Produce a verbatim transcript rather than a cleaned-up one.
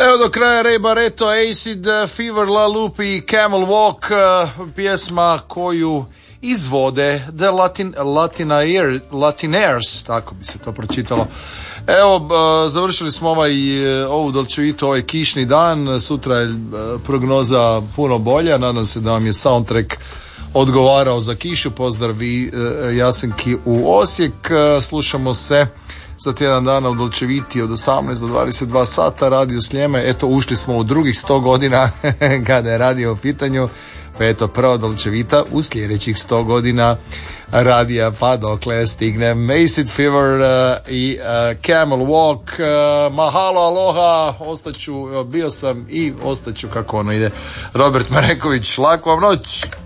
Evo do kraja Ray Barretto, Acid Fever, La Lupe i Camel Walk, pjesma koju izvode The Latin, Latinair, Latinaires, tako bi se to pročitalo. Evo, završili smo ovaj, ovu Dolce Vita, ovaj kišni dan, sutra je prognoza puno bolja, nadam se da vam je soundtrack odgovarao za kišu. Pozdrav i Jasenki u Osijek, slušamo se za tjedan dana u Dolce Viti od osamnaest do dvadeset dva sata, Radio Sljeme. Eto, ušli smo u drugih sto godina kada je radio u pitanju, pa eto, prva Dolce Vita u sljedećih sto godina radija, pa dokle stigne Acid Fever uh, i uh, Camel Walk. uh, Mahalo, aloha, ostaću, bio sam i ostaću, kako ono ide, Robert Mareković, laku vam noć.